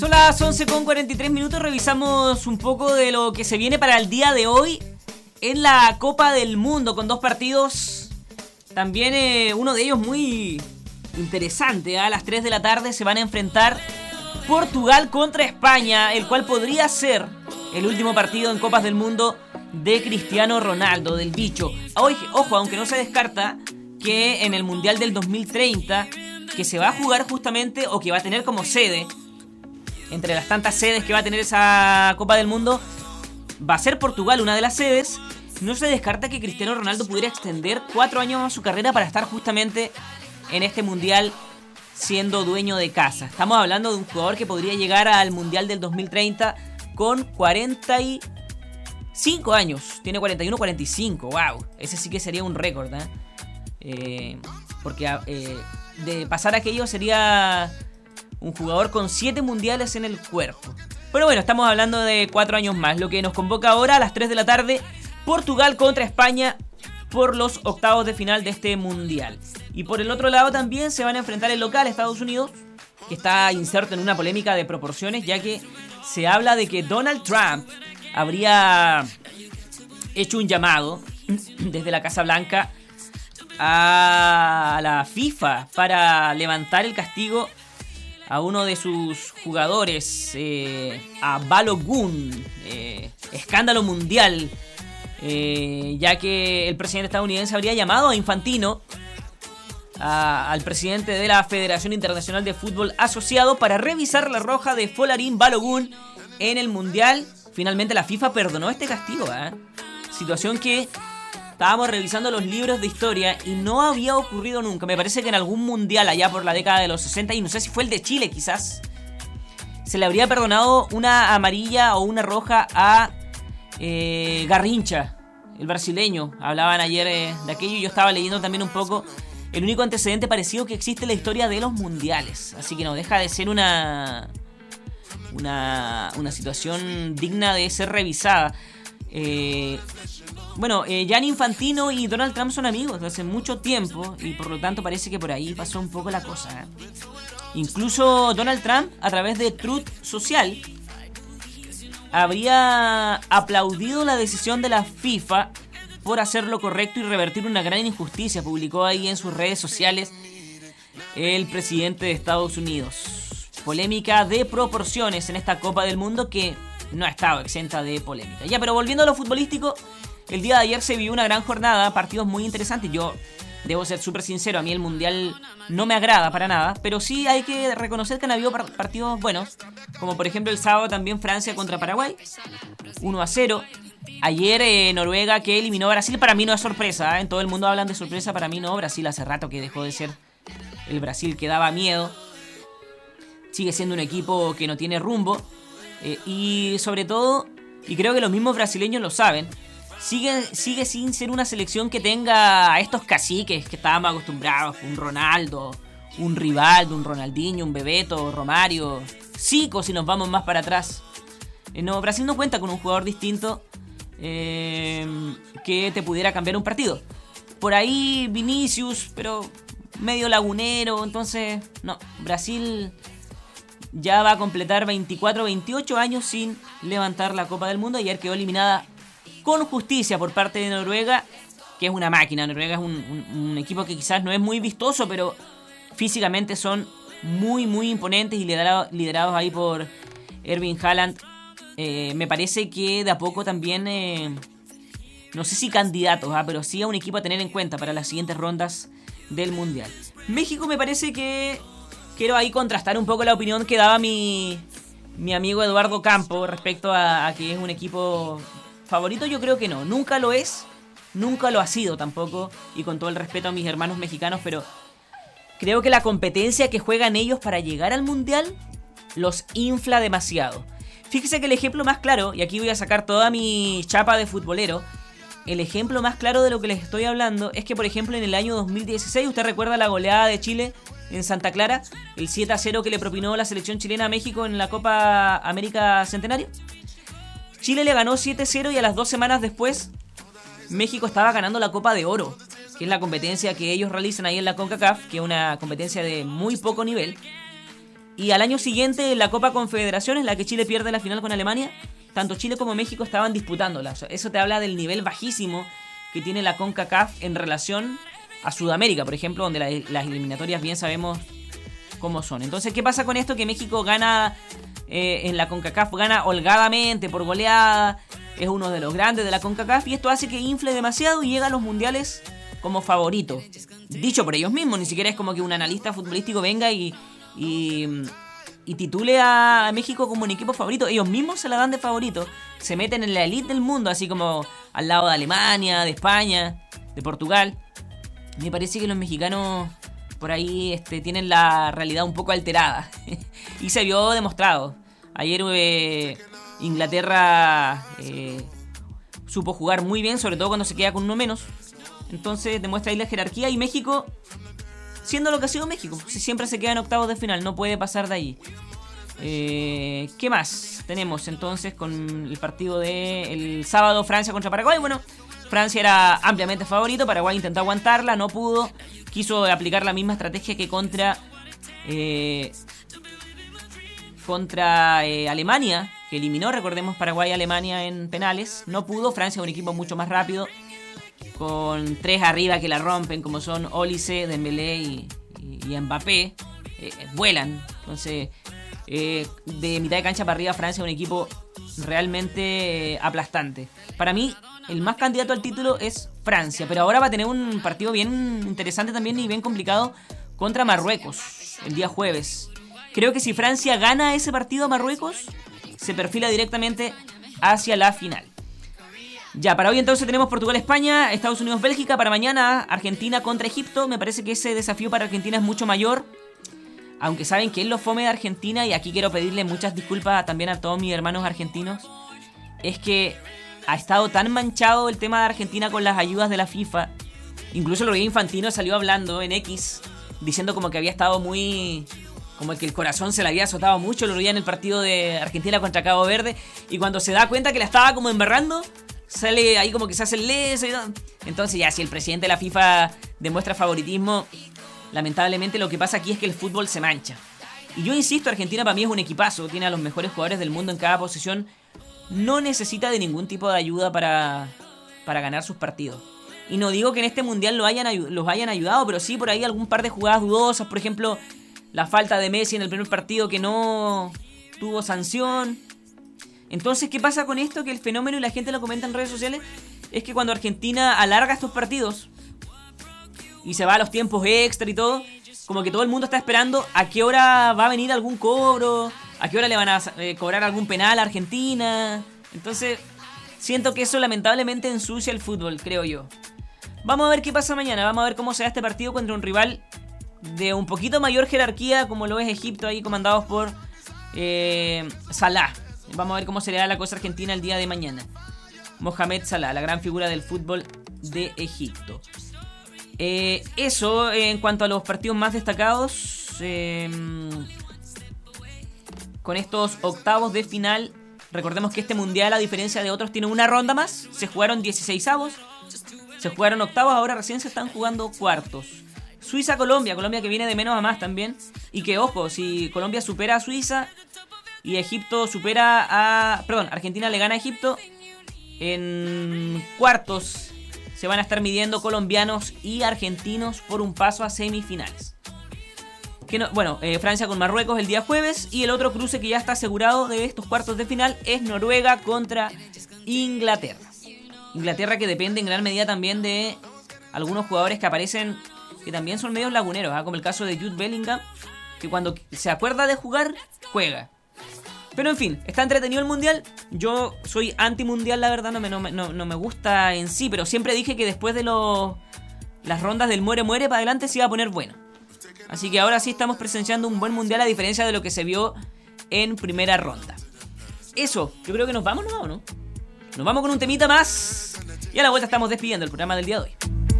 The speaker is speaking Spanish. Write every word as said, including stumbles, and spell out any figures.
Son las once con cuarenta y tres minutos, revisamos un poco de lo que se viene para el día de hoy en la Copa del Mundo con dos partidos, también eh, uno de ellos muy interesante. A las tres de la tarde se van a enfrentar Portugal contra España, el cual podría ser el último partido en Copas del Mundo de Cristiano Ronaldo, del bicho. Hoy, ojo, aunque no se descarta que en el Mundial del dos mil treinta, que se va a jugar justamente, o que va a tener como sede, entre las tantas sedes que va a tener esa Copa del Mundo, va a ser Portugal una de las sedes. No se descarta que Cristiano Ronaldo pudiera extender cuatro años más su carrera para estar justamente en este Mundial siendo dueño de casa. Estamos hablando de un jugador que podría llegar al Mundial del dos mil treinta con cuarenta y cinco años. Tiene cuarenta y uno, cuarenta y cinco. ¡Wow! Ese sí que sería un récord, ¿eh? Eh, porque eh, de pasar aquello sería un jugador con siete mundiales en el cuerpo. Pero bueno, estamos hablando de cuatro años más. Lo que nos convoca ahora a las tres de la tarde, Portugal contra España por los octavos de final de este mundial. Y por el otro lado también se van a enfrentar el local, Estados Unidos, que está inserto en una polémica de proporciones, ya que se habla de que Donald Trump habría hecho un llamado desde la Casa Blanca a la FIFA para levantar el castigo a uno de sus jugadores, eh, a Balogun, eh, escándalo mundial, eh, ya que el presidente estadounidense habría llamado a Infantino, a, al presidente de la Federación Internacional de Fútbol Asociado, para revisar la roja de Folarin Balogun en el mundial. Finalmente la FIFA perdonó este castigo, ¿eh? Situación que estábamos revisando los libros de historia y no había ocurrido nunca. Me parece que en algún mundial allá por la década de los sesenta, y no sé si fue el de Chile quizás, se le habría perdonado una amarilla o una roja a eh, Garrincha, el brasileño. Hablaban ayer eh, de aquello y yo estaba leyendo también un poco. El único antecedente parecido que existe en la historia de los mundiales. Así que no deja de ser una, una, una situación digna de ser revisada. Eh... Bueno, eh, Gianni Infantino y Donald Trump son amigos desde hace mucho tiempo y por lo tanto parece que por ahí pasó un poco la cosa, ¿eh? Incluso Donald Trump, a través de Truth Social, habría aplaudido la decisión de la FIFA por hacer lo correcto y revertir una gran injusticia. Publicó ahí en sus redes sociales el presidente de Estados Unidos. Polémica de proporciones en esta Copa del Mundo que no ha estado exenta de polémica. Ya, pero volviendo a lo futbolístico, el día de ayer se vivió una gran jornada, partidos muy interesantes. Yo debo ser súper sincero, a mí el Mundial no me agrada para nada, pero sí hay que reconocer que han habido partidos buenos, como por ejemplo el sábado también Francia contra Paraguay, uno a cero. Ayer eh, Noruega, que eliminó a Brasil. Para mí no es sorpresa, ¿eh? En todo el mundo hablan de sorpresa, para mí no. Brasil hace rato que dejó de ser el Brasil que daba miedo. Sigue siendo un equipo que no tiene rumbo, eh, y sobre todo, y creo que los mismos brasileños lo saben, Sigue, sigue sin ser una selección que tenga a estos caciques que estábamos acostumbrados. Un Ronaldo, un Rivaldo, un Ronaldinho, un Bebeto, Romario, Zico si nos vamos más para atrás. Eh, no, Brasil no cuenta con un jugador distinto eh, que te pudiera cambiar un partido. Por ahí Vinicius, pero medio lagunero. Entonces, no, Brasil ya va a completar veinticuatro, veintiocho años sin levantar la Copa del Mundo. Ayer quedó eliminada con justicia por parte de Noruega, que es una máquina. Noruega es un, un, un equipo que quizás no es muy vistoso, pero físicamente son muy, muy imponentes y liderado, liderados ahí por Erling Haaland. Eh, me parece que de a poco también, eh, no sé si candidatos, ¿eh? pero sí a un equipo a tener en cuenta para las siguientes rondas del Mundial. México me parece que quiero ahí contrastar un poco la opinión que daba mi, mi amigo Eduardo Campo respecto a, a que es un equipo favorito. Yo creo que no, nunca lo es, nunca lo ha sido tampoco, y con todo el respeto a mis hermanos mexicanos, pero creo que la competencia que juegan ellos para llegar al Mundial los infla demasiado. Fíjese que el ejemplo más claro, y aquí voy a sacar toda mi chapa de futbolero, el ejemplo más claro de lo que les estoy hablando es que, por ejemplo, en el año dos mil dieciséis, ¿usted recuerda la goleada de Chile en Santa Clara? El siete a cero que le propinó la selección chilena a México en la Copa América Centenario. Chile le ganó siete cero y a las dos semanas después México estaba ganando la Copa de Oro, que es la competencia que ellos realizan ahí en la CONCACAF, que es una competencia de muy poco nivel. Y al año siguiente, en la Copa Confederaciones, la que Chile pierde la final con Alemania, tanto Chile como México estaban disputándola. Eso te habla del nivel bajísimo que tiene la CONCACAF en relación a Sudamérica, por ejemplo, donde la, las eliminatorias bien sabemos cómo son. Entonces, ¿qué pasa con esto? Que México gana eh, en la CONCACAF, gana holgadamente, por goleada, es uno de los grandes de la CONCACAF, y esto hace que infle demasiado y llega a los mundiales como favorito. Dicho por ellos mismos, ni siquiera es como que un analista futbolístico venga y... y y titule a México como un equipo favorito. Ellos mismos se la dan de favorito, se meten en la elite del mundo, así como al lado de Alemania, de España, de Portugal. Me parece que los mexicanos por ahí este, tienen la realidad un poco alterada y se vio demostrado. Ayer eh, Inglaterra eh, supo jugar muy bien, sobre todo cuando se queda con uno menos. Entonces demuestra ahí la jerarquía, y México, siendo lo que ha sido México, siempre se queda en octavos de final, no puede pasar de ahí. Eh, ¿Qué más tenemos entonces con el partido del sábado, Francia contra Paraguay? Bueno, Francia era ampliamente favorito, Paraguay intentó aguantarla, no pudo, quiso aplicar la misma estrategia que contra eh, contra eh, Alemania, que eliminó, recordemos, Paraguay a Alemania en penales. No pudo, Francia es un equipo mucho más rápido, con tres arriba que la rompen, como son Olise, Dembélé y, y, y Mbappé, eh, vuelan. Entonces, eh, de mitad de cancha para arriba, Francia es un equipo realmente eh, aplastante. Para mí, el más candidato al título es Francia, pero ahora va a tener un partido bien interesante también y bien complicado contra Marruecos, el día jueves. Creo que si Francia gana ese partido a Marruecos, se perfila directamente hacia la final. Ya, para hoy entonces tenemos Portugal-España, Estados Unidos-Bélgica. Para mañana, Argentina contra Egipto. Me parece que ese desafío para Argentina es mucho mayor. Aunque saben que es lo fome de Argentina, y aquí quiero pedirle muchas disculpas también a todos mis hermanos argentinos, es que ha estado tan manchado el tema de Argentina con las ayudas de la FIFA. Incluso el Rodrigo Infantino salió hablando en X, diciendo como que había estado muy... como que el corazón se le había azotado mucho, lo veía en el partido de Argentina contra Cabo Verde, y cuando se da cuenta que la estaba como embarrando, sale ahí como que se hace el leso. Entonces ya, si el presidente de la FIFA demuestra favoritismo, lamentablemente lo que pasa aquí es que el fútbol se mancha. Y yo insisto, Argentina para mí es un equipazo, tiene a los mejores jugadores del mundo en cada posición, no necesita de ningún tipo de ayuda para, para ganar sus partidos. Y no digo que en este mundial lo hayan, los hayan ayudado, pero sí por ahí algún par de jugadas dudosas, por ejemplo, la falta de Messi en el primer partido que no tuvo sanción. Entonces, ¿qué pasa con esto? Que el fenómeno, y la gente lo comenta en redes sociales, es que cuando Argentina alarga estos partidos y se va a los tiempos extra y todo, como que todo el mundo está esperando a qué hora va a venir algún cobro, a qué hora le van a eh, cobrar algún penal a Argentina. Entonces, siento que eso lamentablemente ensucia el fútbol, creo yo. Vamos a ver qué pasa mañana, vamos a ver cómo se da este partido contra un rival de un poquito mayor jerarquía, como lo es Egipto, ahí comandados por eh, Salah. Vamos a ver cómo se le da la cosa argentina el día de mañana. Mohamed Salah, la gran figura del fútbol de Egipto. Eh, eso en cuanto a los partidos más destacados. Eh, con estos octavos de final, recordemos que este mundial, a diferencia de otros, tiene una ronda más. Se jugaron dieciseisavos, se jugaron octavos, ahora recién se están jugando cuartos. Suiza-Colombia, Colombia que viene de menos a más también. Y que, ojo, si Colombia supera a Suiza y Egipto supera a... Perdón, Argentina le gana a Egipto, en cuartos se van a estar midiendo colombianos y argentinos por un paso a semifinales. Que no, bueno, eh, Francia con Marruecos el día jueves, y el otro cruce que ya está asegurado de estos cuartos de final es Noruega contra Inglaterra. Inglaterra que depende en gran medida también de algunos jugadores que aparecen, que también son medios laguneros, ¿eh? Como el caso de Jude Bellingham, que cuando se acuerda de jugar, juega. Pero en fin, está entretenido el mundial. Yo soy anti-mundial, la verdad, no me, no, no, no me gusta en sí, pero siempre dije que después de los, las rondas del muere-muere para adelante se iba a poner bueno. Así que ahora sí estamos presenciando un buen mundial, a diferencia de lo que se vio en primera ronda. Eso, yo creo que nos vamos, ¿no? ¿no? Nos vamos con un temita más, y a la vuelta estamos despidiendo el programa del día de hoy.